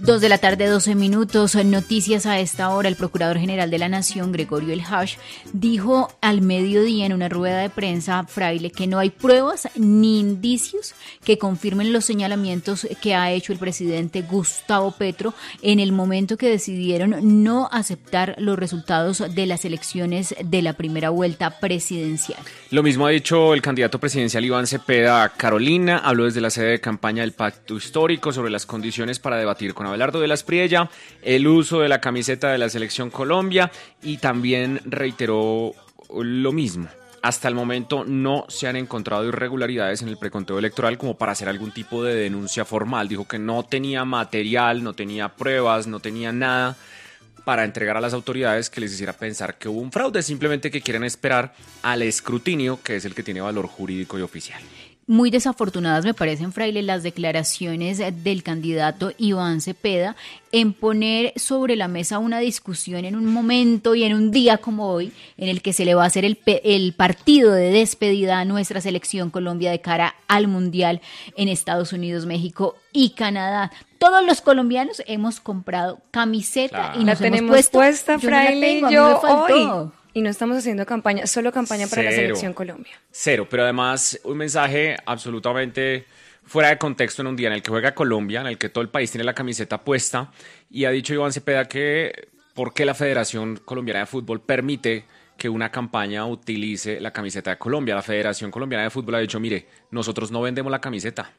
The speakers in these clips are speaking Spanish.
2:12 p.m. Noticias a esta hora. El Procurador General de la Nación, Gregorio El Hash, dijo al mediodía en una rueda de prensa, Fraile, que no hay pruebas ni indicios que confirmen los señalamientos que ha hecho el presidente Gustavo Petro en el momento que decidieron no aceptar los resultados de las elecciones de la primera vuelta presidencial. Lo mismo ha dicho el candidato presidencial Iván Cepeda a Carolina. Habló desde la sede de campaña del Pacto Histórico sobre las condiciones para debatir con Abelardo de la Espriella, el uso de la camiseta de la Selección Colombia, y también reiteró lo mismo. Hasta el momento no se han encontrado irregularidades en el preconteo electoral como para hacer algún tipo de denuncia formal. Dijo que no tenía material, no tenía pruebas, no tenía nada para entregar a las autoridades que les hiciera pensar que hubo un fraude, simplemente que quieren esperar al escrutinio, que es el que tiene valor jurídico y oficial. Muy desafortunadas me parecen, Fraile, las declaraciones del candidato Iván Cepeda en poner sobre la mesa una discusión en un momento y en un día como hoy, en el que se le va a hacer el partido de despedida a nuestra selección Colombia de cara al Mundial en Estados Unidos, México y Canadá. Todos los colombianos hemos comprado camiseta y nos la tenemos hemos puesta, Fraile, yo hoy. Y no estamos haciendo campaña, solo campaña para la Selección Colombia. Cero, pero además un mensaje absolutamente fuera de contexto en un día en el que juega Colombia, en el que todo el país tiene la camiseta puesta, y ha dicho Iván Cepeda que por qué la Federación Colombiana de Fútbol permite que una campaña utilice la camiseta de Colombia. La Federación Colombiana de Fútbol ha dicho, mire, nosotros no vendemos la camiseta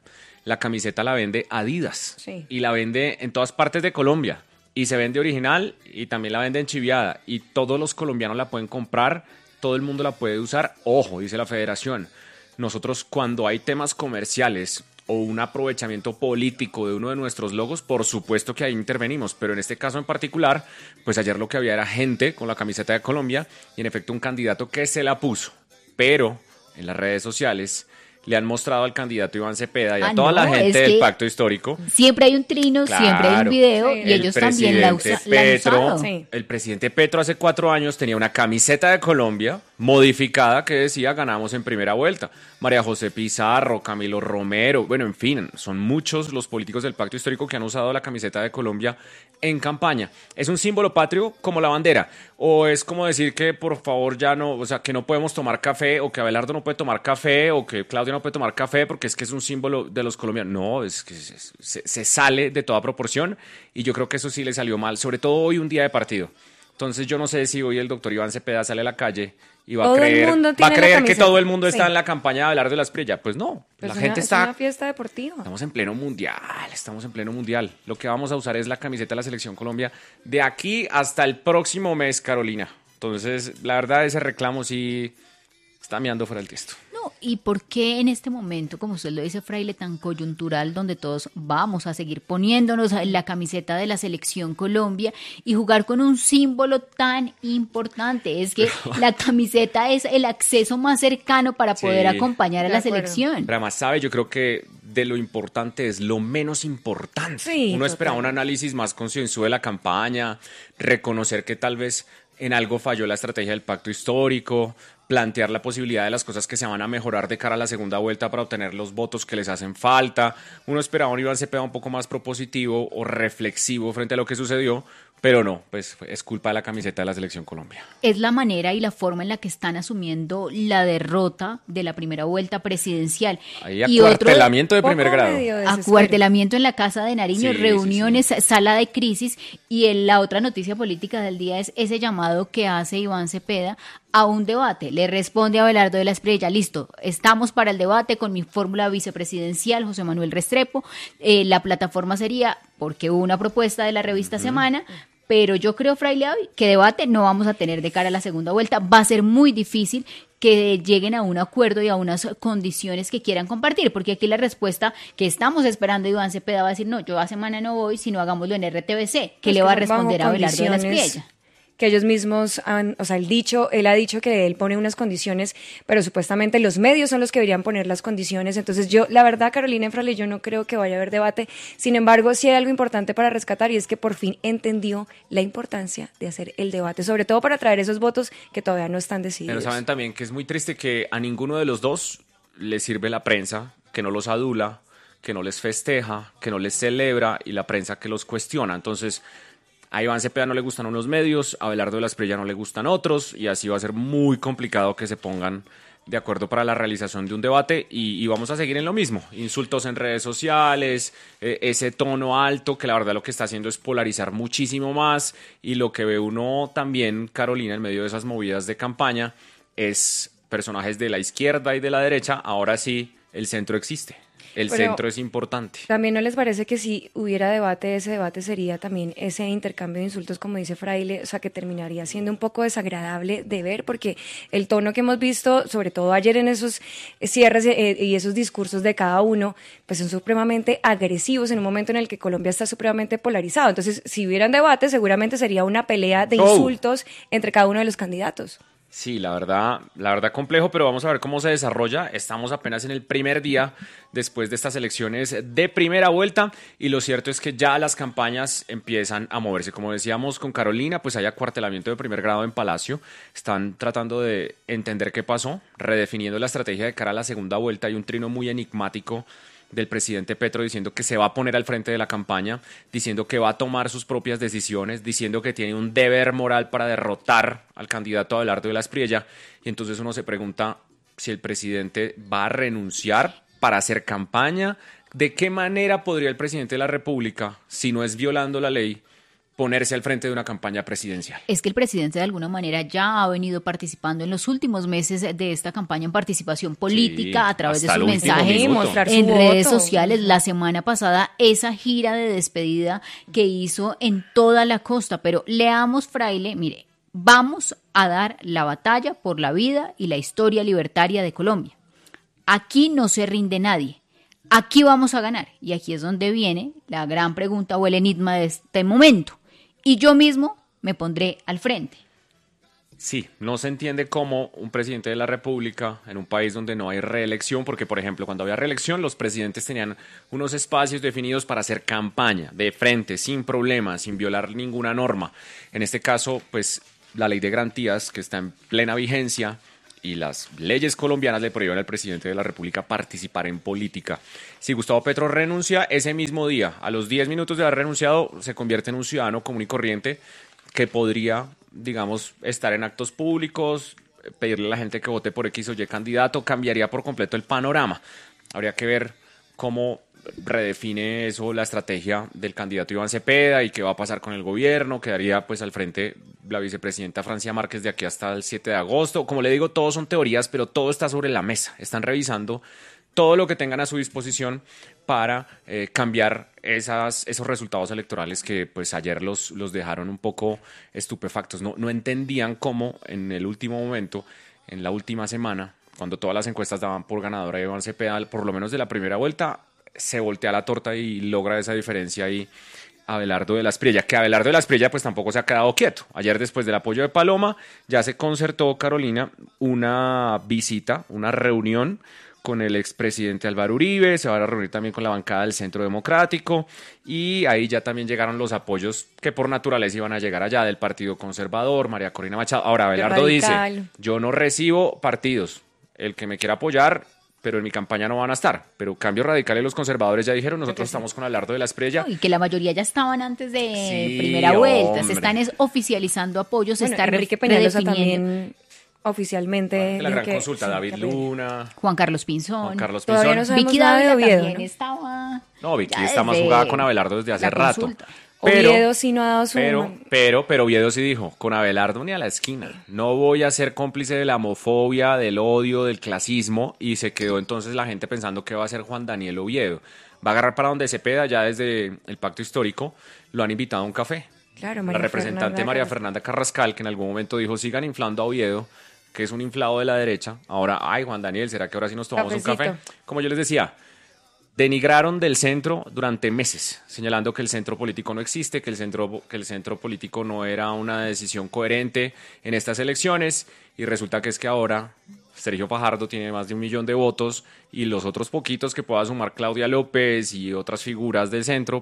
la vende Adidas, sí, y la vende en todas partes de Colombia. Y se vende original y también la venden chiviada. Y todos los colombianos la pueden comprar, todo el mundo la puede usar. Ojo, dice la federación, nosotros cuando hay temas comerciales o un aprovechamiento político de uno de nuestros logos, por supuesto que ahí intervenimos. Pero en este caso en particular, pues ayer lo que había era gente con la camiseta de Colombia y en efecto un candidato que se la puso. Pero en las redes sociales le han mostrado al candidato Iván Cepeda y a toda la gente del Pacto Histórico. Siempre hay un trino, claro, siempre hay un video, sí, y ellos también la han usado. Sí. El presidente Petro hace 4 años tenía una camiseta de Colombia modificada que decía ganamos en primera vuelta. María José Pizarro, Camilo Romero, bueno, en fin, son muchos los políticos del Pacto Histórico que han usado la camiseta de Colombia en campaña. ¿Es un símbolo patrio como la bandera? ¿O es como decir que por favor ya no, o sea, que no podemos tomar café, o que Abelardo no puede tomar café, o que Claudia no puede tomar café porque es que es un símbolo de los colombianos? No, es que se sale de toda proporción, y yo creo que eso sí le salió mal, sobre todo hoy, un día de partido. Entonces yo no sé si hoy el doctor Iván Cepeda sale a la calle y va a creer que todo el mundo está en la campaña de Abelardo de la Espriella. Pues no, pues la gente está... Es una fiesta deportiva. Estamos en pleno mundial. Lo que vamos a usar es la camiseta de la Selección Colombia de aquí hasta el próximo mes, Carolina. Entonces, la verdad, ese reclamo sí está meando fuera del tiesto. No, ¿y por qué en este momento, como usted lo dice, Fraile, tan coyuntural, donde todos vamos a seguir poniéndonos la camiseta de la Selección Colombia y jugar con un símbolo tan importante? Es que la camiseta es el acceso más cercano para poder acompañar a la selección. Pero además, ¿sabe? Yo creo que de lo importante es lo menos importante. Sí, uno esperaba un análisis más concienzudo de la campaña, reconocer que tal vez en algo falló la estrategia del Pacto Histórico, plantear la posibilidad de las cosas que se van a mejorar de cara a la segunda vuelta para obtener los votos que les hacen falta. Uno esperaba un Iván Cepeda un poco más propositivo o reflexivo frente a lo que sucedió, pero no, pues es culpa de la camiseta de la Selección Colombia. Es la manera y la forma en la que están asumiendo la derrota de la primera vuelta presidencial. Ahí acuartelamiento de primer grado. Acuartelamiento en la Casa de Nariño, sí, reuniones, sí. Sala de crisis, y la otra noticia política del día es ese llamado que hace Iván Cepeda a un debate. Le responde a Abelardo de la Espriella, listo, estamos para el debate con mi fórmula vicepresidencial, José Manuel Restrepo. La plataforma sería, porque hubo una propuesta de la revista Semana, pero yo creo, Fraile, que debate no vamos a tener de cara a la segunda vuelta. Va a ser muy difícil que lleguen a un acuerdo y a unas condiciones que quieran compartir, porque aquí la respuesta que estamos esperando, Iván Cepeda va a decir, no, yo a Semana no voy, sino hagámoslo en RTBC. ¿Qué le va a responder a Abelardo de la Espriella? Que ellos mismos han, o sea, él ha dicho que él pone unas condiciones, pero supuestamente los medios son los que deberían poner las condiciones. Entonces yo, la verdad, Carolina Fraile, yo no creo que vaya a haber debate. Sin embargo, sí hay algo importante para rescatar, y es que por fin entendió la importancia de hacer el debate, sobre todo para traer esos votos que todavía no están decididos. Pero saben también que es muy triste que a ninguno de los dos le sirve la prensa, que no los adula, que no les festeja, que no les celebra y la prensa que los cuestiona. Entonces, a Iván Cepeda no le gustan unos medios, a Abelardo de la Espriella no le gustan otros y así va a ser muy complicado que se pongan de acuerdo para la realización de un debate y vamos a seguir en lo mismo, insultos en redes sociales, ese tono alto que la verdad lo que está haciendo es polarizar muchísimo más y lo que ve uno también, Carolina, en medio de esas movidas de campaña es personajes de la izquierda y de la derecha, ahora sí el centro existe. El Pero centro es importante. ¿también no les parece que si hubiera debate, ese debate sería también ese intercambio de insultos, como dice Fraile, o sea, que terminaría siendo un poco desagradable de ver? Porque el tono que hemos visto, sobre todo ayer en esos cierres y esos discursos de cada uno, pues son supremamente agresivos en un momento en el que Colombia está supremamente polarizado. Entonces, si hubieran debate, seguramente sería una pelea de insultos entre cada uno de los candidatos. Sí, la verdad complejo, pero vamos a ver cómo se desarrolla. Estamos apenas en el primer día después de estas elecciones de primera vuelta y lo cierto es que ya las campañas empiezan a moverse. Como decíamos con Carolina, pues hay acuartelamiento de primer grado en Palacio. Están tratando de entender qué pasó, redefiniendo la estrategia de cara a la segunda vuelta. Hay un trino muy enigmático del presidente Petro diciendo que se va a poner al frente de la campaña, diciendo que va a tomar sus propias decisiones, diciendo que tiene un deber moral para derrotar al candidato Abelardo de la Espriella. Y entonces uno se pregunta si el presidente va a renunciar para hacer campaña. ¿De qué manera podría el presidente de la República, si no es violando la ley, ponerse al frente de una campaña presidencial? Es que el presidente de alguna manera ya ha venido participando en los últimos meses de esta campaña en participación política a través de sus mensajes en redes sociales. La semana pasada esa gira de despedida que hizo en toda la costa, pero leamos, Fraile, mire, vamos a dar la batalla por la vida y la historia libertaria de Colombia. Aquí no se rinde nadie. Aquí vamos a ganar. Y aquí es donde viene la gran pregunta o el enigma de este momento. Y yo mismo me pondré al frente. Sí, no se entiende cómo un presidente de la República en un país donde no hay reelección, porque por ejemplo cuando había reelección los presidentes tenían unos espacios definidos para hacer campaña de frente, sin problemas, sin violar ninguna norma. En este caso, pues la ley de garantías que está en plena vigencia y las leyes colombianas le prohíben al presidente de la República participar en política. Si Gustavo Petro renuncia ese mismo día, a los 10 minutos de haber renunciado, se convierte en un ciudadano común y corriente que podría, digamos, estar en actos públicos, pedirle a la gente que vote por X o Y candidato, cambiaría por completo el panorama. Habría que ver cómo redefine eso la estrategia del candidato Iván Cepeda y qué va a pasar con el gobierno. Quedaría pues al frente la vicepresidenta Francia Márquez de aquí hasta el 7 de agosto. Como le digo, todo son teorías, pero todo está sobre la mesa. Están revisando todo lo que tengan a su disposición para cambiar esos resultados electorales que pues ayer los dejaron un poco estupefactos. No entendían cómo en el último momento, en la última semana, cuando todas las encuestas daban por ganadora a Iván Cepeda, por lo menos de la primera vuelta, se voltea la torta y logra esa diferencia ahí Abelardo de la Espriella, que Abelardo de la Espriella pues tampoco se ha quedado quieto. Ayer, después del apoyo de Paloma, ya se concertó, Carolina, una visita, una reunión con el expresidente Álvaro Uribe. Se va a reunir también con la bancada del Centro Democrático y ahí ya también llegaron los apoyos que por naturaleza iban a llegar allá del Partido Conservador, María Corina Machado. Ahora Abelardo dice, yo no recibo partidos, el que me quiera apoyar, pero en mi campaña no van a estar. Pero Cambio Radical y los conservadores ya dijeron, nosotros estamos con Abelardo de la Espriella. Y que la mayoría ya estaban antes de primera vuelta. Hombre. Se están oficializando apoyos, se está Enrique Peñalosa también oficialmente. La gran consulta, David Luna. Juan Carlos Pinzón. Todavía no sabemos Vicky nada de Dávila Oviedo, también ¿no? estaba. No, Vicky está más jugada con Abelardo desde hace rato. Consulta. Oviedo sí no ha dado su... Pero Oviedo sí dijo, con Abelardo ni a la esquina. No voy a ser cómplice de la homofobia, del odio, del clasismo. Y se quedó entonces la gente pensando que va a ser Juan Daniel Oviedo. Va a agarrar para donde Cepeda, ya desde el pacto histórico, lo han invitado a un café. Claro, la representante María Fernanda Carrascal, que en algún momento dijo, sigan inflando a Oviedo, que es un inflado de la derecha. Ahora, ay, Juan Daniel, ¿será que ahora sí nos tomamos un café? Como yo les decía, denigraron del centro durante meses, señalando que el centro político no existe, que el centro político no era una decisión coherente en estas elecciones, y resulta que es que ahora Sergio Fajardo tiene más de 1 millón de votos y los otros poquitos que pueda sumar Claudia López y otras figuras del centro, pues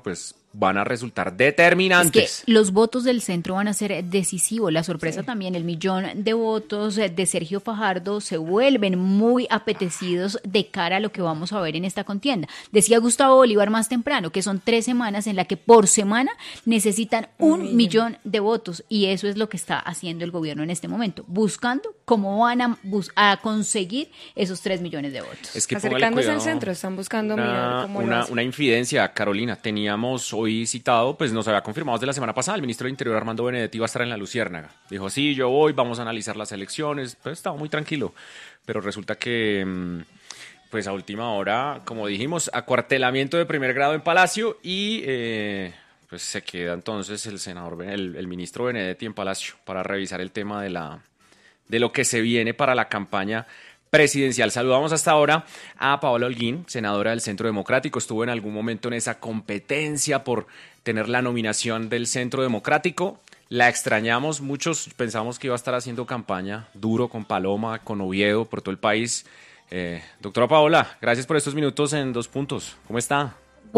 van a resultar Es determinantes. que los votos del centro van a ser decisivos. La sorpresa también, el 1.000.000 de votos de Sergio Fajardo se vuelven muy apetecidos de cara a lo que vamos a ver en esta contienda. Decía Gustavo Bolívar más temprano que son 3 semanas en la que por semana necesitan 1.000.000 de votos, y eso es lo que está haciendo el gobierno en este momento, buscando cómo van a conseguir esos 3 millones de votos. Es que póngale Acercándose al cuidado. centro, están buscando mirar cómo lo hacen. Una infidencia, Carolina. Teníamos hoy citado, pues nos había confirmado desde la semana pasada, el ministro del Interior Armando Benedetti iba a estar en la Luciérnaga. Dijo, sí, yo voy, vamos a analizar las elecciones. Pues estaba muy tranquilo. Pero resulta que, pues a última hora, como dijimos, acuartelamiento de primer grado en Palacio y pues se queda entonces el senador, el ministro Benedetti en Palacio para revisar el tema de lo que se viene para la campaña presidencial. Saludamos hasta ahora a Paola Holguín, senadora del Centro Democrático. Estuvo en algún momento en esa competencia por tener la nominación del Centro Democrático. La extrañamos, muchos pensamos que iba a estar haciendo campaña duro con Paloma, con Oviedo, por todo el país. Doctora Paola, gracias por estos minutos en 2 Puntos. ¿Cómo está?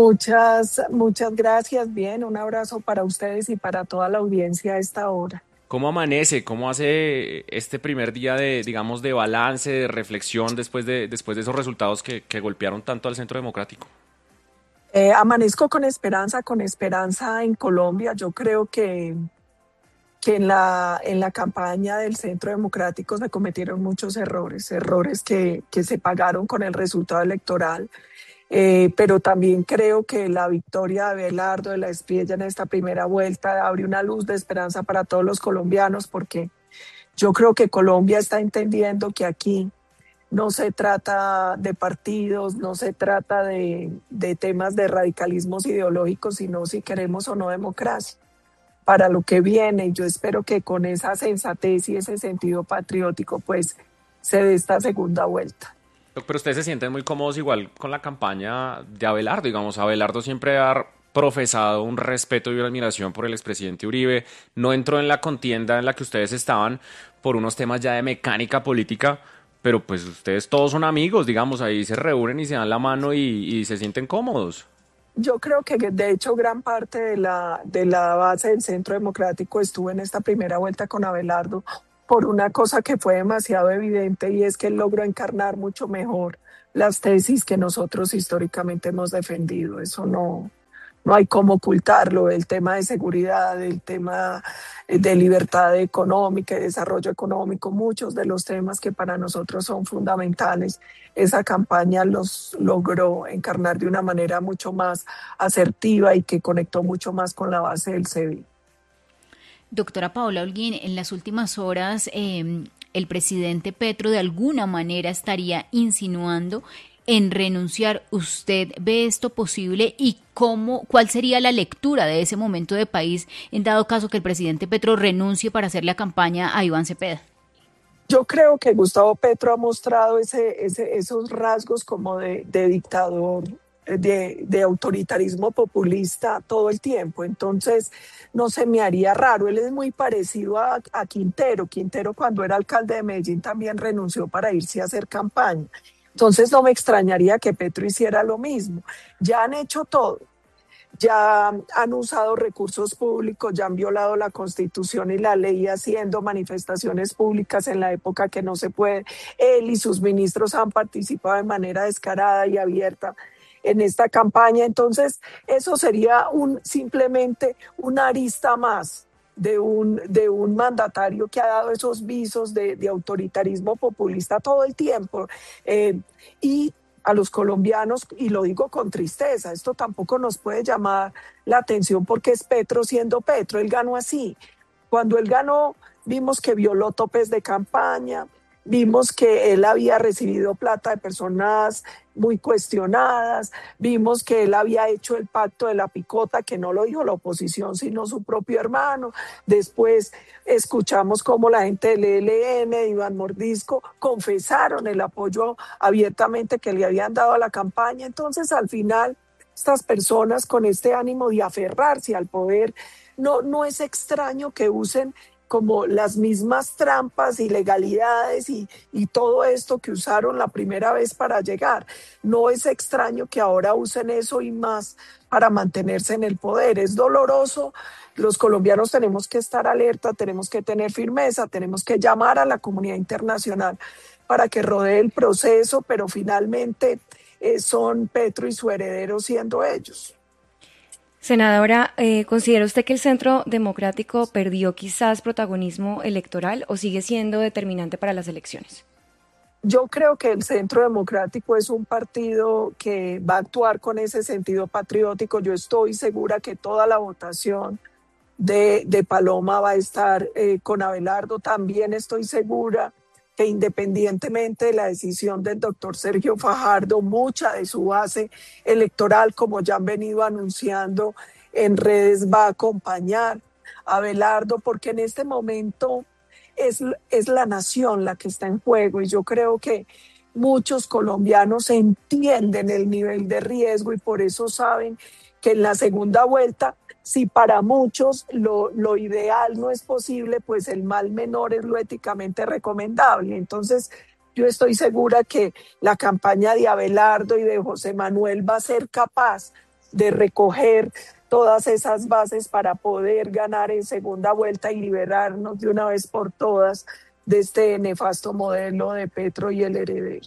Muchas gracias. Bien, un abrazo para ustedes y para toda la audiencia a esta hora. ¿Cómo amanece? ¿Cómo hace este primer día de, digamos, de balance, de reflexión después de esos resultados que golpearon tanto al Centro Democrático? Amanezco con esperanza en Colombia. Yo creo que en la campaña del Centro Democrático se cometieron muchos errores que se pagaron con el resultado electoral. Pero también creo que la victoria de Abelardo de la Espriella en esta primera vuelta abre una luz de esperanza para todos los colombianos, porque yo creo que Colombia está entendiendo que aquí no se trata de partidos, no se trata de temas de radicalismos ideológicos, sino si queremos o no democracia para lo que viene. Y yo espero que con esa sensatez y ese sentido patriótico pues se dé esta segunda vuelta. Pero ustedes se sienten muy cómodos igual con la campaña de Abelardo, digamos. Abelardo siempre ha profesado un respeto y una admiración por el expresidente Uribe. No entró en la contienda en la que ustedes estaban por unos temas ya de mecánica política, pero pues ustedes todos son amigos, digamos, ahí se reúnen y se dan la mano y se sienten cómodos. Yo creo que de hecho gran parte de la base del Centro Democrático estuvo en esta primera vuelta con Abelardo por una cosa que fue demasiado evidente, y es que él logró encarnar mucho mejor las tesis que nosotros históricamente hemos defendido. Eso no hay cómo ocultarlo. El tema de seguridad, el tema de libertad económica y desarrollo económico, muchos de los temas que para nosotros son fundamentales, esa campaña los logró encarnar de una manera mucho más asertiva y que conectó mucho más con la base del CEVI. Doctora Paola Holguín, en las últimas horas el presidente Petro de alguna manera estaría insinuando en renunciar. ¿Usted ve esto posible y cuál sería la lectura de ese momento de país en dado caso que el presidente Petro renuncie para hacer la campaña a Iván Cepeda? Yo creo que Gustavo Petro ha mostrado esos rasgos como de dictador, de autoritarismo populista todo el tiempo. Entonces no se me haría raro. Él es muy parecido a Quintero. Quintero, cuando era alcalde de Medellín, también renunció para irse a hacer campaña. Entonces no me extrañaría que Petro hiciera lo mismo. Ya han hecho todo. Ya han usado recursos públicos, ya han violado la Constitución y la ley haciendo manifestaciones públicas en la época que no se puede. Él y sus ministros han participado de manera descarada y abierta en esta campaña. Entonces eso sería simplemente una arista más de un mandatario que ha dado esos visos de autoritarismo populista todo el tiempo. Y a los colombianos, y lo digo con tristeza, esto tampoco nos puede llamar la atención porque es Petro siendo Petro. Él ganó así. Cuando él ganó, vimos que violó topes de campaña, vimos que él había recibido plata de personas muy cuestionadas, vimos que él había hecho el pacto de la picota, que no lo dijo la oposición, sino su propio hermano. Después escuchamos cómo la gente del ELN, de Iván Mordisco, confesaron el apoyo abiertamente que le habían dado a la campaña. Entonces, al final, estas personas con este ánimo de aferrarse al poder, no es extraño que usen como las mismas trampas, ilegalidades y todo esto que usaron la primera vez para llegar. No es extraño que ahora usen eso y más para mantenerse en el poder. Es doloroso. Los colombianos tenemos que estar alerta, tenemos que tener firmeza, tenemos que llamar a la comunidad internacional para que rodee el proceso, pero finalmente son Petro y su heredero siendo ellos. Senadora, ¿considera usted que el Centro Democrático perdió quizás protagonismo electoral o sigue siendo determinante para las elecciones? Yo creo que el Centro Democrático es un partido que va a actuar con ese sentido patriótico. Yo estoy segura que toda la votación de Paloma va a estar con Abelardo. También estoy segura que independientemente de la decisión del doctor Sergio Fajardo, mucha de su base electoral, como ya han venido anunciando en redes, va a acompañar a Abelardo, porque en este momento es la nación la que está en juego, y yo creo que muchos colombianos entienden el nivel de riesgo y por eso saben que en la segunda vuelta, si para muchos lo ideal no es posible, pues el mal menor es lo éticamente recomendable. Entonces, yo estoy segura que la campaña de Abelardo y de José Manuel va a ser capaz de recoger todas esas bases para poder ganar en segunda vuelta y liberarnos de una vez por todas de este nefasto modelo de Petro y el heredero.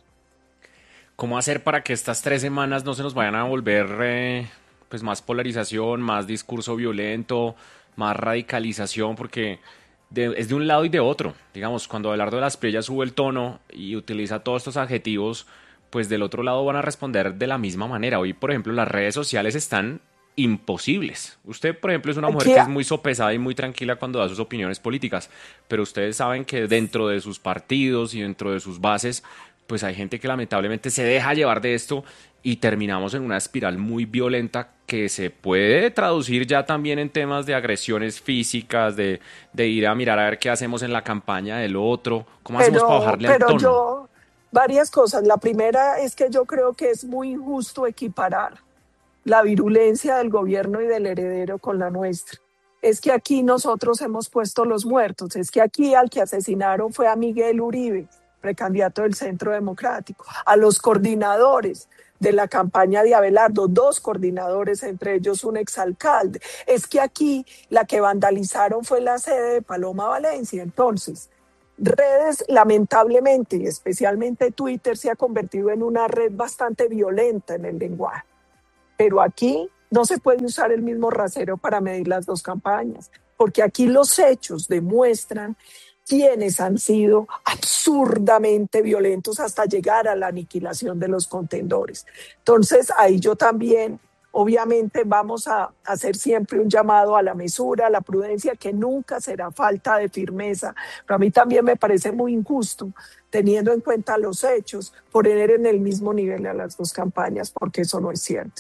¿Cómo hacer para que estas 3 semanas no se nos vayan a volver pues más polarización, más discurso violento, más radicalización? Porque es de un lado y de otro. Digamos, cuando Abelardo de las Priellas sube el tono y utiliza todos estos adjetivos, pues del otro lado van a responder de la misma manera. Hoy, por ejemplo, las redes sociales están imposibles. Usted, por ejemplo, es una mujer que es muy sopesada y muy tranquila cuando da sus opiniones políticas, pero ustedes saben que dentro de sus partidos y dentro de sus bases, pues hay gente que lamentablemente se deja llevar de esto y terminamos en una espiral muy violenta que se puede traducir ya también en temas de agresiones físicas, de ir a mirar a ver qué hacemos en la campaña del otro. ¿Cómo hacemos para bajarle al tono? Varias cosas. La primera es que yo creo que es muy injusto equiparar la virulencia del gobierno y del heredero con la nuestra. Es que aquí nosotros hemos puesto los muertos, es que aquí al que asesinaron fue a Miguel Uribe, precandidato del Centro Democrático, a los coordinadores de la campaña de Abelardo, 2 coordinadores, entre ellos un exalcalde. Es que aquí la que vandalizaron fue la sede de Paloma Valencia. Entonces, redes, lamentablemente, y especialmente Twitter, se ha convertido en una red bastante violenta en el lenguaje. Pero aquí no se puede usar el mismo rasero para medir las 2 campañas, porque aquí los hechos demuestran quienes han sido absurdamente violentos hasta llegar a la aniquilación de los contendores. Entonces, ahí yo también, obviamente, vamos a hacer siempre un llamado a la mesura, a la prudencia, que nunca será falta de firmeza. Pero a mí también me parece muy injusto, teniendo en cuenta los hechos, poner en el mismo nivel a las 2 campañas, porque eso no es cierto.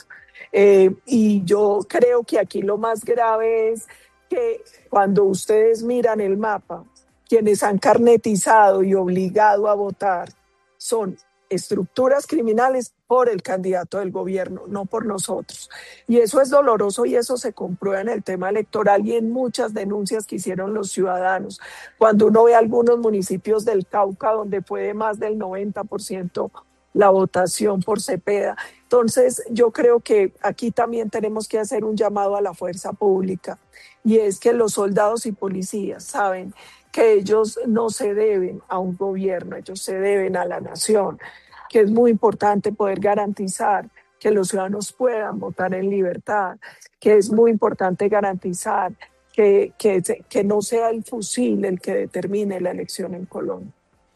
Y yo creo que aquí lo más grave es que cuando ustedes miran el mapa, quienes han carnetizado y obligado a votar son estructuras criminales por el candidato del gobierno, no por nosotros. Y eso es doloroso y eso se comprueba en el tema electoral y en muchas denuncias que hicieron los ciudadanos. Cuando uno ve algunos municipios del Cauca donde fue de más del 90% la votación por Cepeda. Entonces, yo creo que aquí también tenemos que hacer un llamado a la fuerza pública, y es que los soldados y policías saben que ellos no se deben a un gobierno, ellos se deben a la nación, que es muy importante poder garantizar que los ciudadanos puedan votar en libertad, que es muy importante garantizar que no sea el fusil el que determine la elección en Colombia.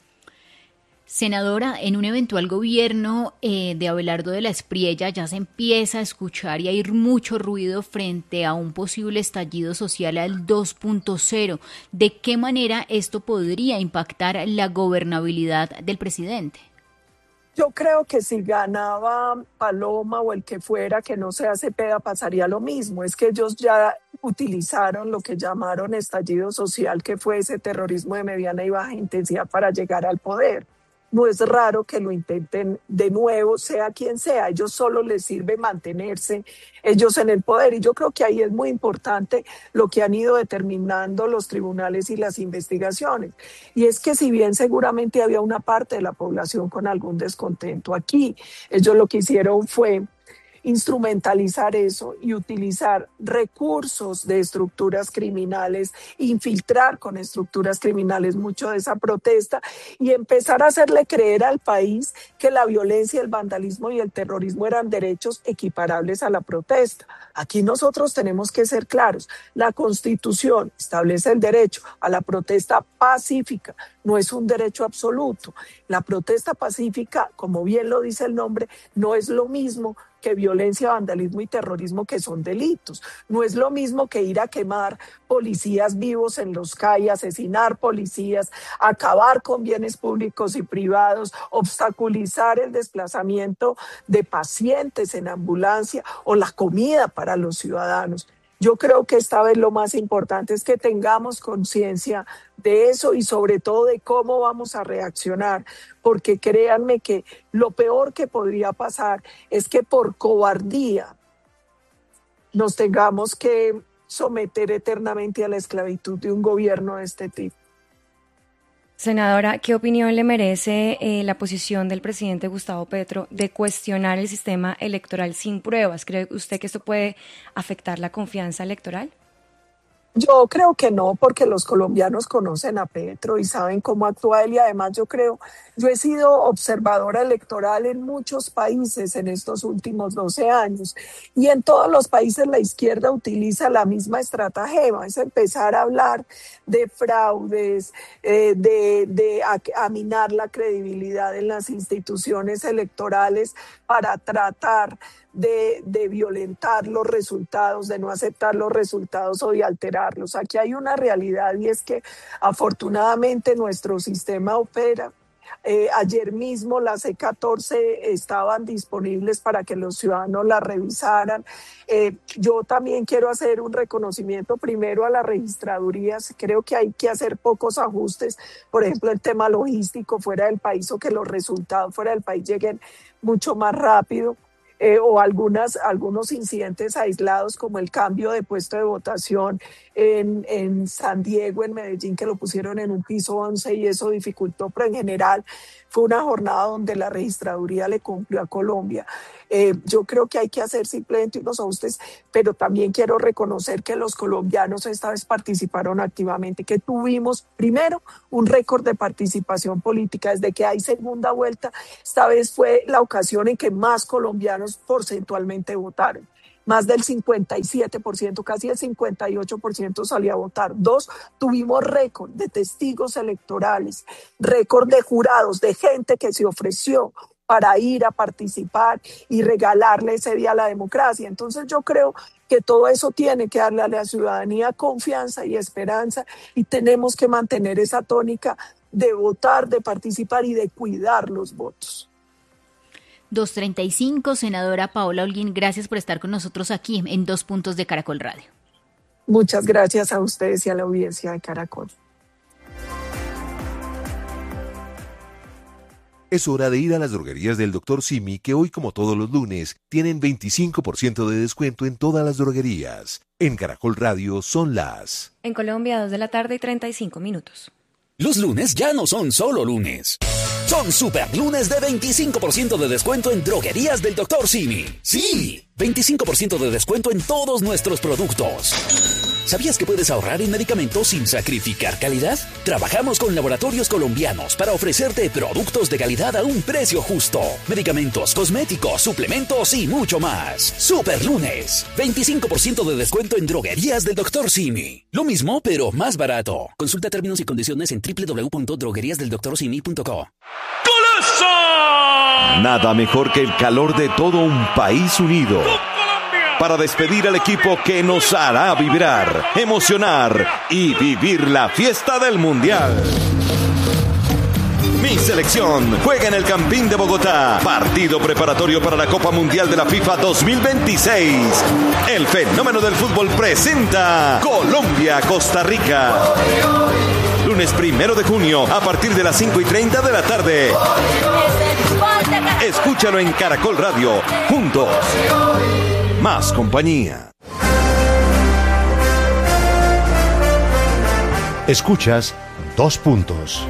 Senadora, en un eventual gobierno de Abelardo de la Espriella ya se empieza a escuchar y a oír mucho ruido frente a un posible estallido social al 2.0. ¿De qué manera esto podría impactar la gobernabilidad del presidente? Yo creo que si ganaba Paloma o el que fuera, que no sea Cepeda, pasaría lo mismo. Es que ellos ya utilizaron lo que llamaron estallido social, que fue ese terrorismo de mediana y baja intensidad para llegar al poder. no es raro que lo intenten de nuevo, sea quien sea. A ellos solo les sirve mantenerse ellos en el poder. Y yo creo que ahí es muy importante lo que han ido determinando los tribunales y las investigaciones. Y es que si bien seguramente había una parte de la población con algún descontento aquí, ellos lo que hicieron fue instrumentalizar eso y utilizar recursos de estructuras criminales, infiltrar con estructuras criminales mucho de esa protesta y empezar a hacerle creer al país que la violencia, el vandalismo y el terrorismo eran derechos equiparables a la protesta. Aquí nosotros tenemos que ser claros. La Constitución establece el derecho a la protesta pacífica, no es un derecho absoluto. La protesta pacífica, como bien lo dice el nombre, no es lo mismo que violencia, vandalismo y terrorismo, que son delitos. No es lo mismo que ir a quemar policías vivos en los CAI, asesinar policías, acabar con bienes públicos y privados, obstaculizar el desplazamiento de pacientes en ambulancia o la comida para los ciudadanos. Yo creo que esta vez lo más importante es que tengamos conciencia de eso y sobre todo de cómo vamos a reaccionar, porque créanme que lo peor que podría pasar es que por cobardía nos tengamos que someter eternamente a la esclavitud de un gobierno de este tipo. Senadora, ¿qué opinión le merece la posición del presidente Gustavo Petro de cuestionar el sistema electoral sin pruebas? ¿Cree usted que esto puede afectar la confianza electoral? Yo creo que no, porque los colombianos conocen a Petro y saben cómo actúa él, y además yo he sido observadora electoral en muchos países en estos últimos 12 años y en todos los países la izquierda utiliza la misma estratagema, es empezar a hablar de fraudes, de aminar la credibilidad en las instituciones electorales para tratar de violentar los resultados, de no aceptar los resultados o de alterarlos. Aquí hay una realidad y es que afortunadamente nuestro sistema opera. Ayer mismo las C14 estaban disponibles para que los ciudadanos las revisaran. Yo también quiero hacer un reconocimiento primero a las registradurías. Creo que hay que hacer pocos ajustes, por ejemplo el tema logístico fuera del país, o que los resultados fuera del país lleguen mucho más rápido. O algunos incidentes aislados como el cambio de puesto de votación en San Diego, en Medellín, que lo pusieron en un piso 11 y eso dificultó, pero en general fue una jornada donde la registraduría le cumplió a Colombia. Yo creo que hay que hacer simplemente unos ajustes, pero también quiero reconocer que los colombianos esta vez participaron activamente, que tuvimos primero un récord de participación política desde que hay segunda vuelta. Esta vez fue la ocasión en que más colombianos porcentualmente votaron. Más del 57%, casi el 58% salió a votar. 2, tuvimos récord de testigos electorales, récord de jurados, de gente que se ofreció para ir a participar y regalarle ese día a la democracia. Entonces yo creo que todo eso tiene que darle a la ciudadanía confianza y esperanza, y tenemos que mantener esa tónica de votar, de participar y de cuidar los votos. 2:35, senadora Paola Holguín, gracias por estar con nosotros aquí en Dos Puntos de Caracol Radio. Muchas gracias a ustedes y a la audiencia de Caracol. Es hora de ir a las droguerías del Dr. Simi, que hoy, como todos los lunes, tienen 25% de descuento en todas las droguerías. En Caracol Radio son las... En Colombia, 2:35 p.m. Los lunes ya no son solo lunes. Son super lunes de 25% de descuento en droguerías del Dr. Simi. ¡Sí! 25% de descuento en todos nuestros productos. ¿Sabías que puedes ahorrar en medicamentos sin sacrificar calidad? Trabajamos con laboratorios colombianos para ofrecerte productos de calidad a un precio justo. Medicamentos, cosméticos, suplementos y mucho más. Super lunes. 25% de descuento en droguerías del Dr. Simi. Lo mismo, pero más barato. Consulta términos y condiciones en www.drogueriasdeldoctorsimi.co. Nada mejor que el calor de todo un país unido para despedir al equipo que nos hará vibrar, emocionar y vivir la fiesta del Mundial. Mi selección juega en el Campín de Bogotá, partido preparatorio para la Copa Mundial de la FIFA 2026. El fenómeno del fútbol presenta Colombia-Costa Rica. Lunes lunes 1 de junio a partir de las 5:30 de la tarde. Escúchalo en Caracol Radio. Juntos. Más compañía. Escuchas 2 Puntos.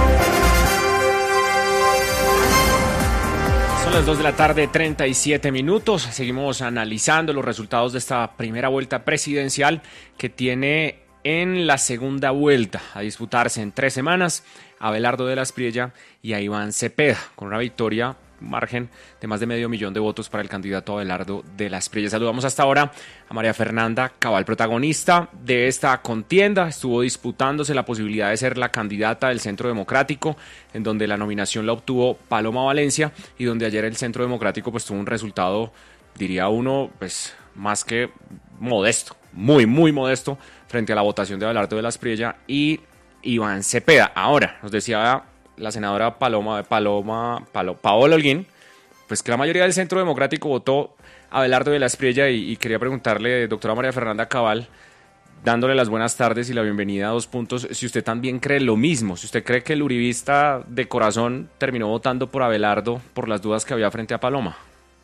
Son las 2 de la tarde, 37 minutos. Seguimos analizando los resultados de esta primera vuelta presidencial que tiene en la segunda vuelta a disputarse en 3 semanas a Abelardo de la Espriella y a Iván Cepeda, con una victoria, un margen de más de 500.000 de votos para el candidato Abelardo de la Espriella. Saludamos hasta ahora a María Fernanda Cabal, protagonista de esta contienda. Estuvo disputándose la posibilidad de ser la candidata del Centro Democrático, en donde la nominación la obtuvo Paloma Valencia y donde ayer el Centro Democrático pues tuvo un resultado, diría uno, pues más que modesto, muy modesto, frente a la votación de Abelardo de la Espriella y Iván Cepeda. Ahora, nos decía la senadora Paola Holguín, pues que la mayoría del Centro Democrático votó a Abelardo de la Espriella y quería preguntarle, doctora María Fernanda Cabal, dándole las buenas tardes y la bienvenida a 2 Puntos, si usted también cree lo mismo, si usted cree que el uribista de corazón terminó votando por Abelardo por las dudas que había frente a Paloma.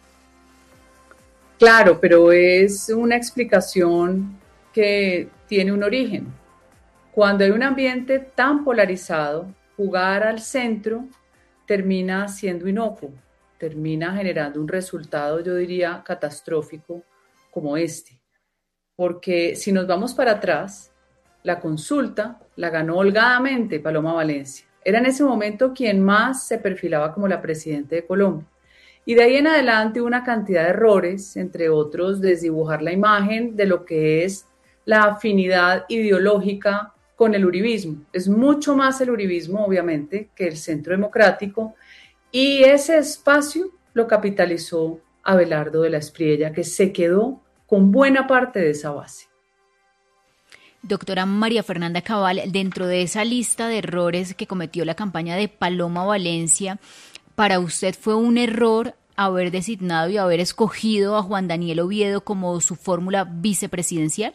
Claro, pero es una explicación que tiene un origen. Cuando hay un ambiente tan polarizado, jugar al centro termina siendo inocuo, termina generando un resultado, yo diría, catastrófico como este. Porque si nos vamos para atrás, la consulta la ganó holgadamente Paloma Valencia. Era en ese momento quien más se perfilaba como la presidenta de Colombia. Y de ahí en adelante una cantidad de errores, entre otros, desdibujar la imagen de lo que es la afinidad ideológica con el uribismo. Es mucho más el uribismo, obviamente, que el Centro Democrático, y ese espacio lo capitalizó Abelardo de la Espriella, que se quedó con buena parte de esa base. Doctora María Fernanda Cabal, dentro de esa lista de errores que cometió la campaña de Paloma Valencia, ¿para usted fue un error haber designado y haber escogido a Juan Daniel Oviedo como su fórmula vicepresidencial?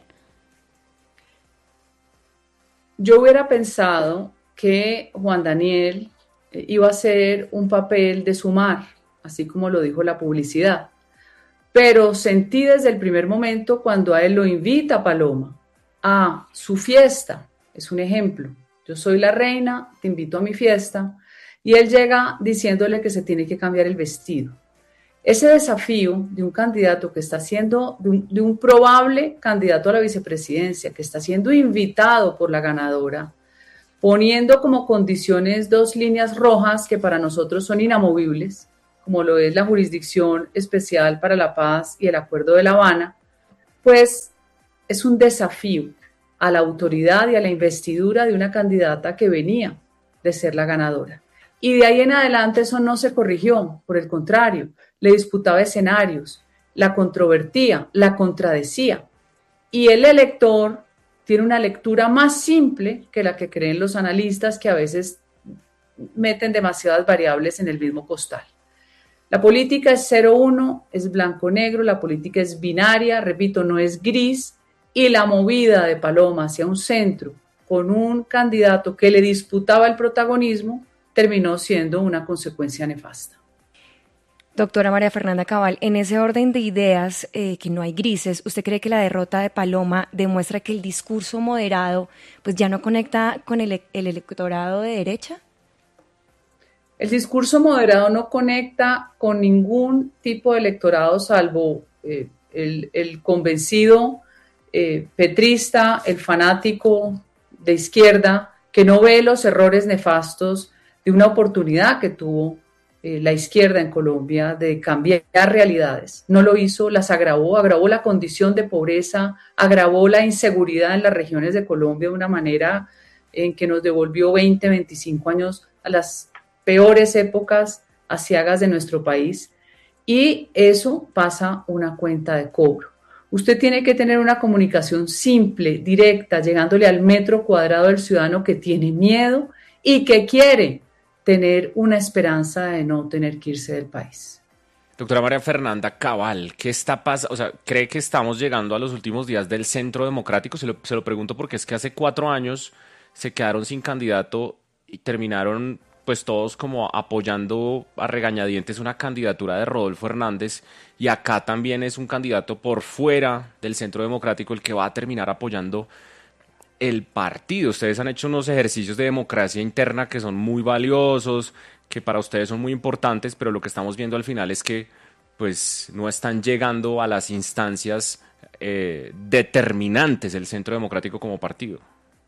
Yo hubiera pensado que Juan Daniel iba a hacer un papel de sumar, así como lo dijo la publicidad. Pero sentí desde el primer momento cuando a él lo invita Paloma a su fiesta, es un ejemplo, yo soy la reina, te invito a mi fiesta, y él llega diciéndole que se tiene que cambiar el vestido. Ese desafío de un candidato que está siendo, de un probable candidato a la vicepresidencia, que está siendo invitado por la ganadora, poniendo como condiciones 2 líneas rojas que para nosotros son inamovibles, como lo es la Jurisdicción Especial para la Paz y el Acuerdo de La Habana, pues es un desafío a la autoridad y a la investidura de una candidata que venía de ser la ganadora. Y de ahí en adelante eso no se corrigió, por el contrario, le disputaba escenarios, la controvertía, la contradecía. Y el elector tiene una lectura más simple que la que creen los analistas, que a veces meten demasiadas variables en el mismo costal. La política es 0-1, es blanco-negro, la política es binaria, repito, no es gris, y la movida de Paloma hacia un centro con un candidato que le disputaba el protagonismo terminó siendo una consecuencia nefasta. Doctora María Fernanda Cabal, en ese orden de ideas, que no hay grises, ¿usted cree que la derrota de Paloma demuestra que el discurso moderado pues ya no conecta con el electorado de derecha? El discurso moderado no conecta con ningún tipo de electorado salvo el convencido petrista, el fanático de izquierda, que no ve los errores nefastos de una oportunidad que tuvo la izquierda en Colombia de cambiar realidades. No lo hizo, las agravó la condición de pobreza, agravó la inseguridad en las regiones de Colombia de una manera en que nos devolvió 20, 25 años a las peores épocas aciagas de nuestro país, y eso pasa una cuenta de cobro. Usted tiene que tener una comunicación simple, directa, llegándole al metro cuadrado del ciudadano que tiene miedo y que quiere tener una esperanza de no tener que irse del país. Doctora María Fernanda Cabal, ¿qué está pasando? O sea, ¿cree que estamos llegando a los últimos días del Centro Democrático? Se lo pregunto porque es que hace 4 años se quedaron sin candidato y terminaron pues todos como apoyando a regañadientes una candidatura de Rodolfo Hernández, y acá también es un candidato por fuera del Centro Democrático el que va a terminar apoyando el partido. Ustedes han hecho unos ejercicios de democracia interna que son muy valiosos, que para ustedes son muy importantes, pero lo que estamos viendo al final es que pues no están llegando a las instancias determinantes del Centro Democrático como partido.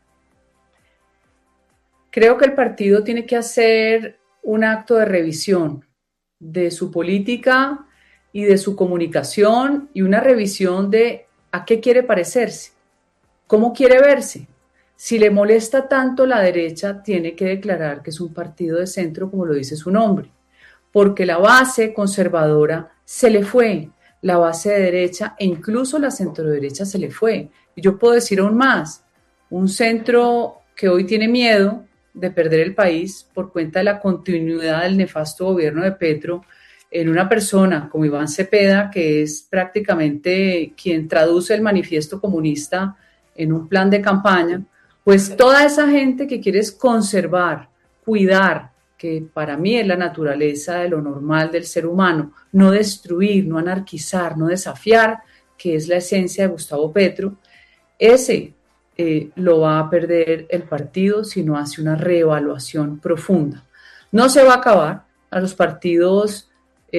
Creo que el partido tiene que hacer un acto de revisión de su política y de su comunicación, y una revisión de a qué quiere parecerse, cómo quiere verse. Si le molesta tanto la derecha, tiene que declarar que es un partido de centro, como lo dice su nombre, porque la base conservadora se le fue, la base de derecha e incluso la centroderecha se le fue. Y yo puedo decir aún más, un centro que hoy tiene miedo de perder el país por cuenta de la continuidad del nefasto gobierno de Petro, en una persona como Iván Cepeda, que es prácticamente quien traduce el manifiesto comunista en un plan de campaña, pues toda esa gente que quiere conservar, cuidar, que para mí es la naturaleza de lo normal del ser humano, no destruir, no anarquizar, no desafiar, que es la esencia de Gustavo Petro, ese lo va a perder el partido si no hace una reevaluación profunda. No se va a acabar, a los partidos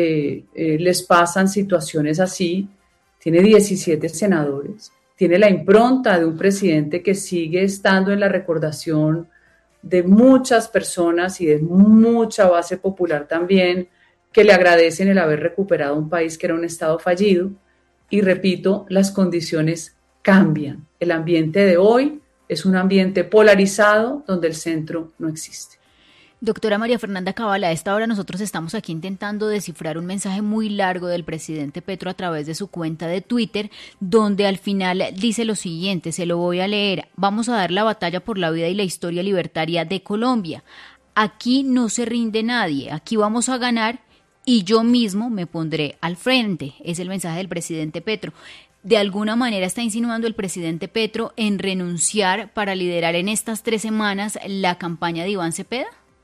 les pasan situaciones así, tiene 17 senadores, tiene la impronta de un presidente que sigue estando en la recordación de muchas personas y de mucha base popular también, que le agradecen el haber recuperado un país que era un estado fallido. Y repito, las condiciones cambian. El ambiente de hoy es un ambiente polarizado donde el centro no existe. Doctora María Fernanda Cabal, a esta hora nosotros estamos aquí intentando descifrar un mensaje muy largo del presidente Petro a través de su cuenta de Twitter, donde al final dice lo siguiente, se lo voy a leer: vamos a dar la batalla por la vida y la historia libertaria de Colombia. Aquí no se rinde nadie, aquí vamos a ganar y yo mismo me pondré al frente. Es el mensaje del presidente Petro. ¿De alguna manera está insinuando el presidente Petro en renunciar para liderar en estas 3 semanas la campaña de Iván Cepeda?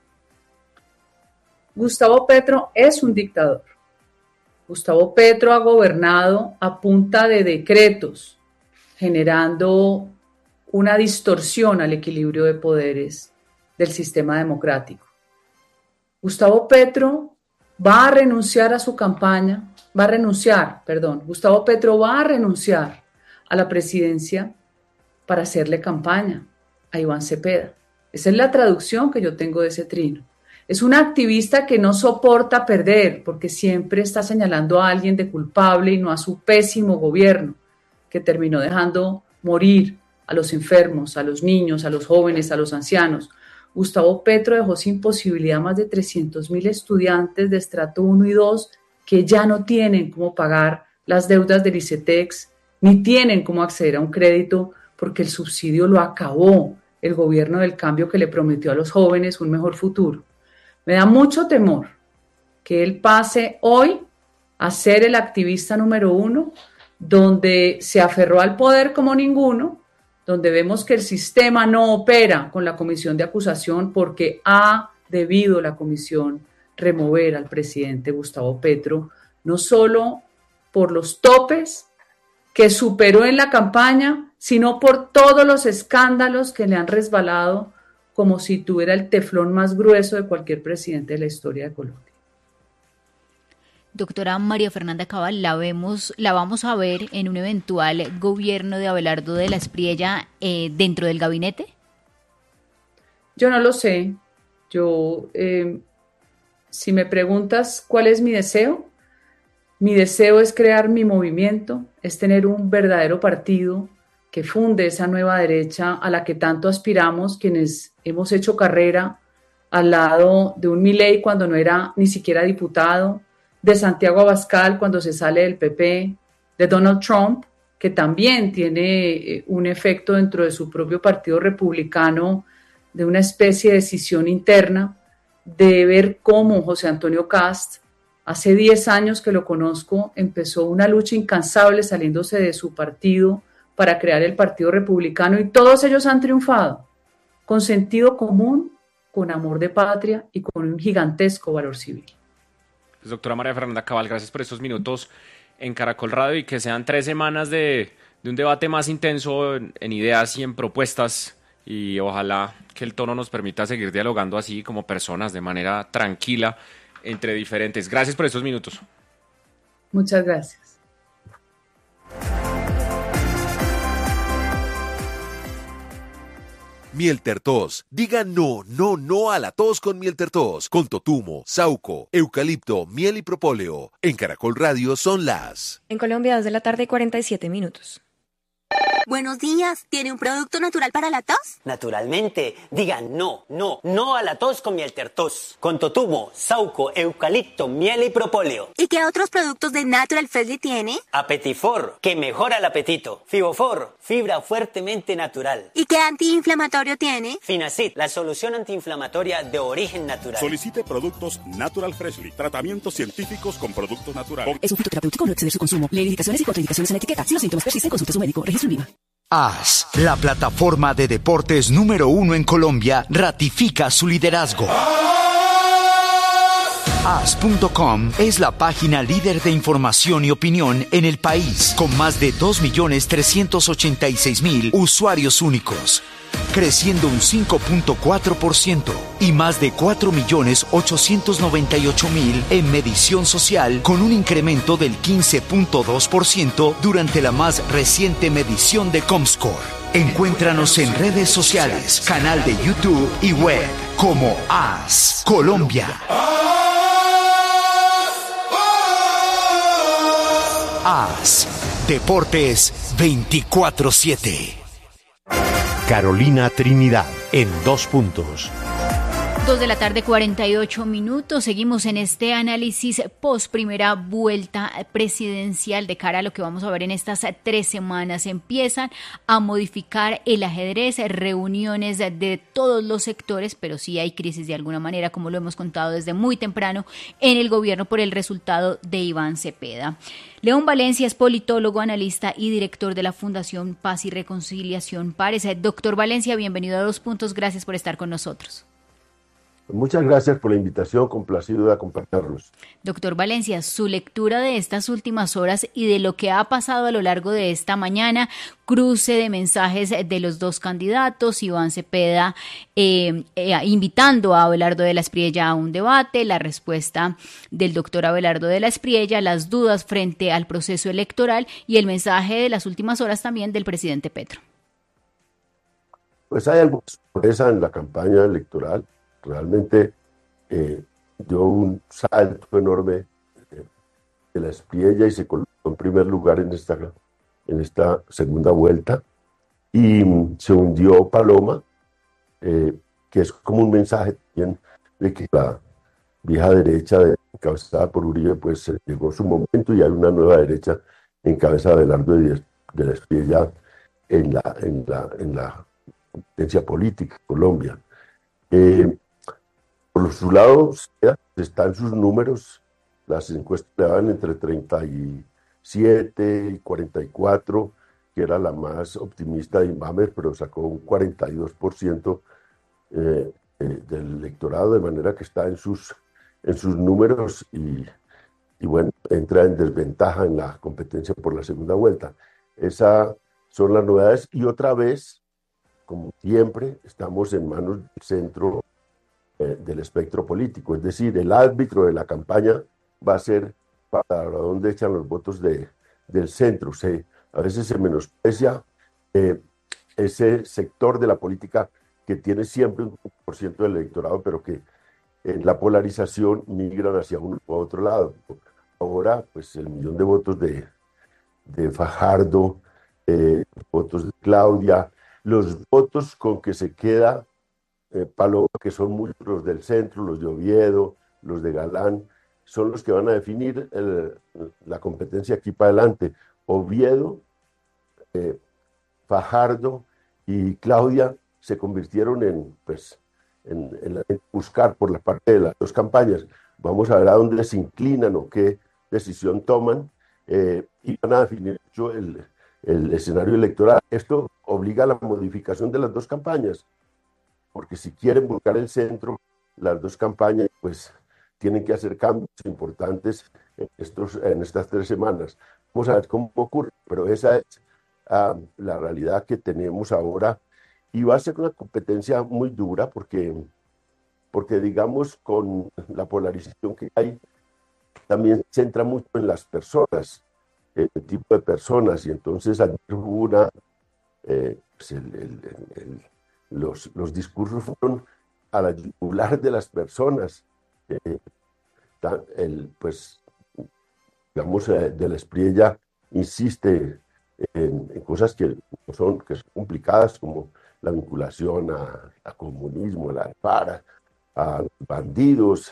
Gustavo Petro es un dictador. Gustavo Petro ha gobernado a punta de decretos, generando una distorsión al equilibrio de poderes del sistema democrático. Gustavo Petro va a renunciar a su campaña, Gustavo Petro va a renunciar a la presidencia para hacerle campaña a Iván Cepeda. Esa es la traducción que yo tengo de ese trino. Es un activista que no soporta perder, porque siempre está señalando a alguien de culpable y no a su pésimo gobierno, que terminó dejando morir a los enfermos, a los niños, a los jóvenes, a los ancianos. Gustavo Petro dejó sin posibilidad más de 300.000 estudiantes de estrato 1 y 2 que ya no tienen cómo pagar las deudas del ICETEX, ni tienen cómo acceder a un crédito porque el subsidio lo acabó el gobierno del cambio, que le prometió a los jóvenes un mejor futuro. Me da mucho temor que él pase hoy a ser el activista número 1, donde se aferró al poder como ninguno, donde vemos que el sistema no opera con la comisión de acusación porque ha debido la comisión remover al presidente Gustavo Petro, no solo por los topes que superó en la campaña, sino por todos los escándalos que le han resbalado, como si tuviera el teflón más grueso de cualquier presidente de la historia de Colombia. Doctora María Fernanda Cabal, la vamos a ver en un eventual gobierno de Abelardo de la Espriella dentro del gabinete. Yo no lo sé. Si me preguntas cuál es mi deseo es crear mi movimiento, es tener un verdadero partido que funde esa nueva derecha a la que tanto aspiramos quienes hemos hecho carrera al lado de un Milei cuando no era ni siquiera diputado, de Santiago Abascal cuando se sale del PP, de Donald Trump, que también tiene un efecto dentro de su propio partido republicano, de una especie de escisión interna, de ver cómo José Antonio Cast, hace 10 años que lo conozco, empezó una lucha incansable saliéndose de su partido para crear el Partido Republicano, y todos ellos han triunfado. con sentido común, con amor de patria y con un gigantesco valor civil. Pues, doctora María Fernanda Cabal, gracias por estos minutos en Caracol Radio y que sean 3 semanas de un debate más intenso en ideas y en propuestas, y ojalá que el tono nos permita seguir dialogando así como personas de manera tranquila entre diferentes. Gracias por estos minutos. Muchas gracias. Mieltertos. Diga no, no, no a la tos con Mieltertos. Con totumo, sauco, eucalipto, miel y propóleo. En Caracol Radio son las... En Colombia, 2 de la tarde, 47 minutos. Buenos días, ¿tiene un producto natural para la tos? Naturalmente, digan no, no, no a la tos con Mieltertos. Con totumo, sauco, eucalipto, miel y propóleo. ¿Y qué otros productos de Natural Freshly tiene? Apetifor, que mejora el apetito. Fibofor, fibra fuertemente natural. ¿Y qué antiinflamatorio tiene? Finacid, la solución antiinflamatoria de origen natural. Solicite productos Natural Freshly. Tratamientos científicos con productos naturales. Es un fitoterapéutico, no exceder su consumo. Lee indicaciones y contraindicaciones en la etiqueta. Si los síntomas persisten, consulte a su médico. Registro INVIMA. AS, la plataforma de deportes número 1 en Colombia, ratifica su liderazgo. AS.com es la página líder de información y opinión en el país, con más de 2.386.000 usuarios únicos, creciendo un 5.4% y más de 4.898.000 en medición social, con un incremento del 15.2% durante la más reciente medición de Comscore. Encuéntranos en redes sociales, canal de YouTube y web como AS Colombia. AS Deportes 24/7. Carolina Trinidad, en 2 puntos. 2 de la tarde, 48 minutos. Seguimos en este análisis post primera vuelta presidencial de cara a lo que vamos a ver en estas 3 semanas. Empiezan a modificar el ajedrez, reuniones de todos los sectores, pero sí hay crisis de alguna manera, como lo hemos contado desde muy temprano en el gobierno por el resultado de Iván Cepeda. León Valencia es politólogo, analista y director de la Fundación Paz y Reconciliación Pares. Doctor Valencia, bienvenido a 2 puntos. Gracias por estar con nosotros. Muchas gracias por la invitación, complacido de acompañarlos. Doctor Valencia, su lectura de estas últimas horas y de lo que ha pasado a lo largo de esta mañana, cruce de mensajes de los 2 candidatos, Iván Cepeda invitando a Abelardo de la Espriella a un debate, la respuesta del doctor Abelardo de la Espriella, las dudas frente al proceso electoral y el mensaje de las últimas horas también del presidente Petro. Pues hay alguna sorpresa en la campaña electoral. Realmente dio un salto enorme de la Espriella y se colocó en primer lugar en esta segunda vuelta. Y se hundió Paloma, que es como un mensaje también de que la vieja derecha encabezada por Uribe, pues llegó su momento y hay una nueva derecha encabezada de Abelardo de la Espriella en la competencia política en Colombia. Por su lado, están sus números, las encuestas le daban entre 37 y 44, que era la más optimista de Inbamer, pero sacó un 42% del electorado, de manera que está en sus números y bueno, entra en desventaja en la competencia por la segunda vuelta. Esas son las novedades y otra vez, como siempre, estamos en manos del centro del espectro político, es decir, el árbitro de la campaña va a ser para dónde echan los votos del centro. A veces se menosprecia ese sector de la política que tiene siempre un 1% del electorado, pero que en la polarización migran hacia uno u otro lado. Ahora, pues el millón de votos de Fajardo, votos de Claudia, los votos con que se queda Paloma, que son muchos los del centro, los de Oviedo, los de Galán, son los que van a definir la competencia aquí para adelante. Oviedo, Fajardo y Claudia se convirtieron en buscar por la parte de las 2 campañas. Vamos a ver a dónde se inclinan o qué decisión toman y van a definir mucho el escenario electoral. Esto obliga a la modificación de las 2 campañas. porque si quieren buscar el centro, las dos campañas, pues tienen que hacer cambios importantes en estas 3 semanas. Vamos a ver cómo ocurre, pero esa es la realidad que tenemos ahora y va a ser una competencia muy dura porque digamos, con la polarización que hay, también se centra mucho en las personas, el tipo de personas, y entonces ayer hubo pues los discursos fueron a la yugular de las personas. Pues, digamos, de la Espriella insiste en cosas que son complicadas, como la vinculación al comunismo, a la FARC, a los bandidos,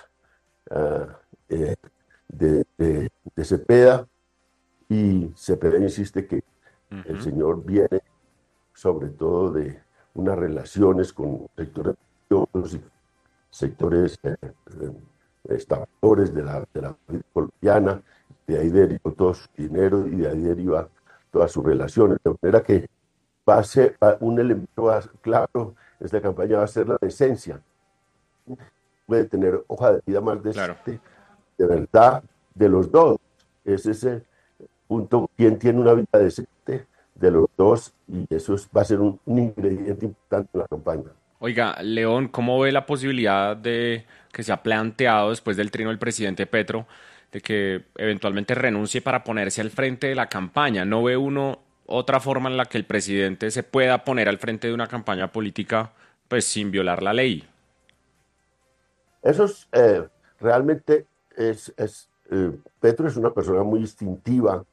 de Cepeda, y Cepeda insiste que el señor viene sobre todo de unas relaciones con sectores religiosos y sectores estafadores de la vida colombiana, de ahí derivó todo su dinero y de ahí deriva todas sus relaciones, de manera que va a ser un elemento claro, esta campaña va a ser la decencia. Puede tener hoja de vida más decente, de verdad, de los dos. Es ese punto, quién tiene una vida decente de los dos, y eso va a ser un ingrediente importante en la campaña. Oiga, León, ¿cómo ve la posibilidad de que se ha planteado después del trino del presidente Petro de que eventualmente renuncie para ponerse al frente de la campaña? ¿No ve uno otra forma en la que el presidente se pueda poner al frente de una campaña política pues sin violar la ley? Eso es, realmente Petro es una persona muy instintiva,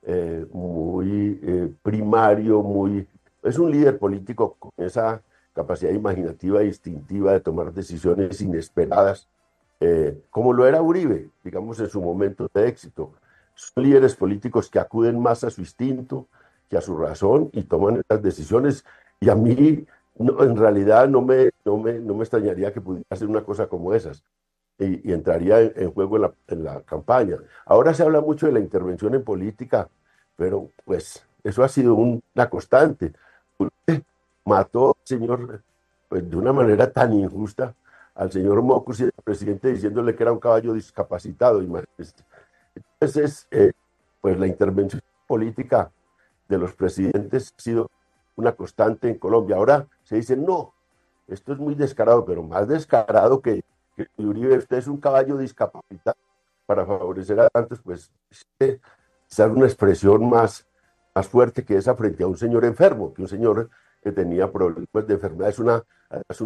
muy primario, es un líder político con esa capacidad imaginativa e instintiva de tomar decisiones inesperadas, como lo era Uribe, digamos, en su momento de éxito. Son líderes políticos que acuden más a su instinto que a su razón y toman esas decisiones, y a mí en realidad no me extrañaría que pudiera hacer una cosa como esas. Y entraría en juego en la campaña. Ahora se habla mucho de la intervención en política, pero pues eso ha sido una constante. Mató al señor, pues, de una manera tan injusta al señor Mocus y al presidente diciéndole que era un caballo discapacitado. Entonces, pues la intervención política de los presidentes ha sido una constante en Colombia. Ahora se dice, no, esto es muy descarado, pero más descarado que Uribe, usted es un caballo discapacitado para favorecer a tantos, pues es una expresión más fuerte que esa frente a un señor enfermo, que un señor que tenía problemas de enfermedad. Es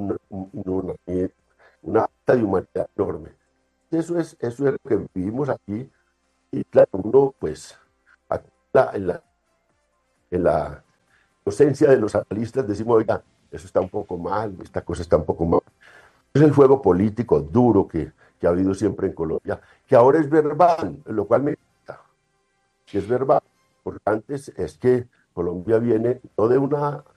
una falta de humanidad enorme. Eso es lo que vivimos aquí, y claro, uno pues en la docencia de los analistas decimos, oiga, eso está un poco mal, esta cosa está un poco mal. Es el juego político duro que ha habido siempre en Colombia, que ahora es verbal, lo cual me gusta, que es verbal, porque antes es que Colombia viene no de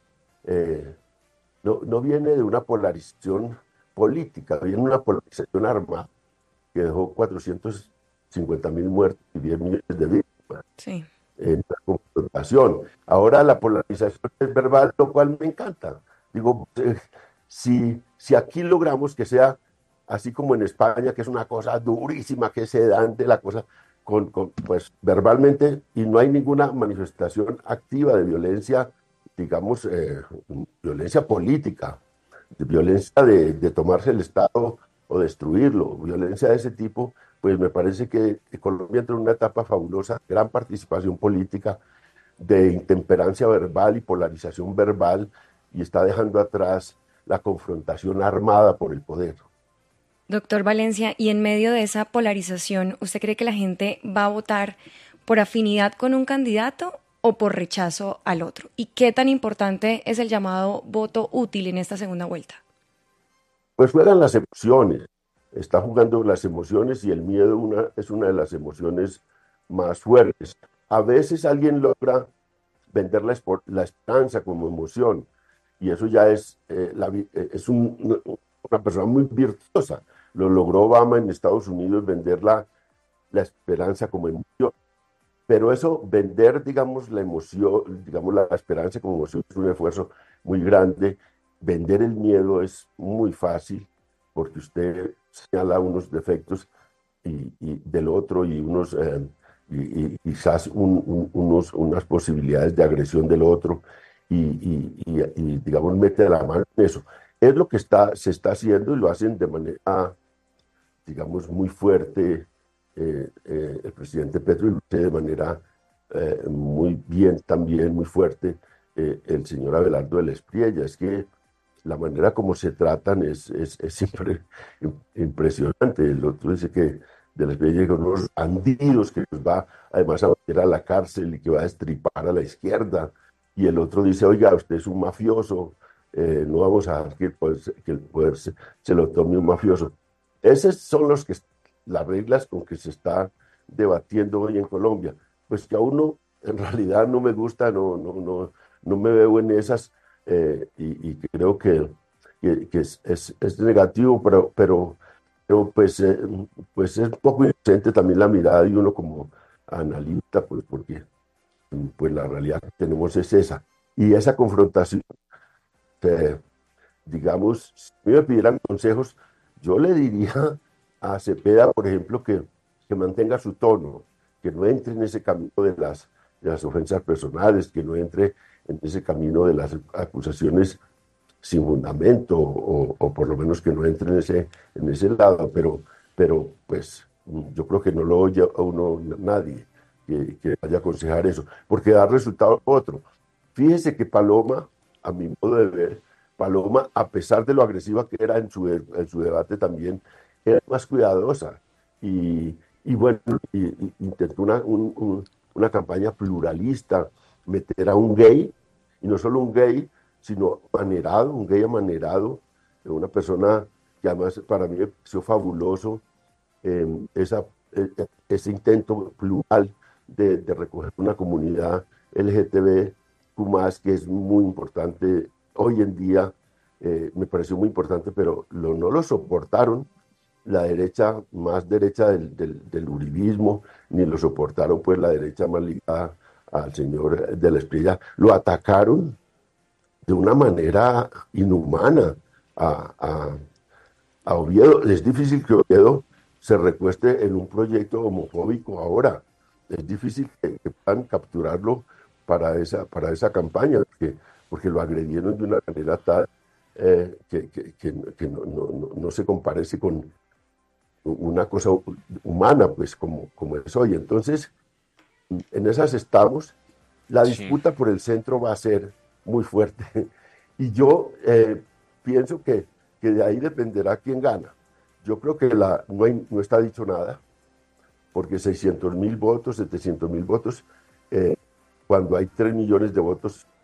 no viene de una polarización política, viene de una polarización armada que dejó 450.000 muertos y 10 millones de víctimas. Sí. En la confrontación. Ahora la polarización es verbal, lo cual me encanta. Digo, si aquí logramos que sea así como en España, que es una cosa durísima, que se dan de la cosa, pues verbalmente, y no hay ninguna manifestación activa de violencia, digamos, violencia política, de violencia de tomarse el Estado o destruirlo, violencia de ese tipo, pues me parece que Colombia entra en una etapa fabulosa, gran participación política, de intemperancia verbal y polarización verbal, y está dejando atrás la confrontación armada por el poder. Doctor Valencia, y en medio de esa polarización, ¿usted cree que la gente va a votar por afinidad con un candidato o por rechazo al otro? ¿Y qué tan importante es el llamado voto útil en esta segunda vuelta? Pues juegan las emociones, está jugando las emociones, y el miedo es una de las emociones más fuertes. A veces alguien logra vender la esperanza como emoción, y eso ya es una persona muy virtuosa. Lo logró Obama en Estados Unidos, vender la esperanza como emoción. Pero eso, vender, digamos, la emoción, digamos, la esperanza como emoción, es un esfuerzo muy grande, vender el miedo es muy fácil porque usted señala unos defectos y del otro y quizás unas posibilidades de agresión del otro y digamos mete la mano en eso. Es lo que se está haciendo y lo hacen de manera, digamos, muy fuerte el presidente Petro y lo hace de manera muy bien también, muy fuerte el señor Abelardo del Espriella. Es que la manera como se tratan es siempre impresionante. El otro dice que del Espriella llega unos bandidos que los va además a meter a la cárcel y que va a destripar a la izquierda. Y el otro dice, oiga, usted es un mafioso, no vamos a dejar que el poder se lo tome un mafioso. Esas son las reglas con que se está debatiendo hoy en Colombia. Pues que a uno en realidad no me gusta, no me veo en esas y creo que es negativo, pero pues es un poco inocente también la mirada de uno como analista, pues porque pues la realidad que tenemos es esa. Y esa confrontación, digamos, si me pidieran consejos, yo le diría a Cepeda, por ejemplo, que mantenga su tono, que no entre en ese camino de las ofensas personales, que no entre en ese camino de las acusaciones sin fundamento, o por lo menos que no entre en ese lado, pero pues yo creo que no lo oye a uno nadie que vaya a aconsejar eso, porque da resultado otro. Fíjese que Paloma, a mi modo de ver, Paloma, a pesar de lo agresiva que era en su debate también, era más cuidadosa y bueno, intentó una campaña pluralista, meter a un gay, y no solo un gay, sino amanerado, un gay amanerado, una persona que además para mí me pareció fabuloso, ese intento plural de recoger una comunidad LGTBQ+, que es muy importante hoy en día, me pareció muy importante, pero no lo soportaron la derecha, más derecha del uribismo, ni lo soportaron pues la derecha más ligada al señor de la Espriella. Lo atacaron de una manera inhumana a Oviedo. Es difícil que Oviedo se recueste en un proyecto homofóbico ahora. Es difícil que puedan capturarlo para esa campaña, porque lo agredieron de una manera tal que no se comparece con una cosa humana, pues como es hoy. Entonces, en esas estamos. La disputa por el centro va a ser muy fuerte. Y yo pienso que de ahí dependerá quién gana. Yo creo que no está dicho nada, porque 600.000 votos, 700.000 votos, cuando hay 3 millones de votos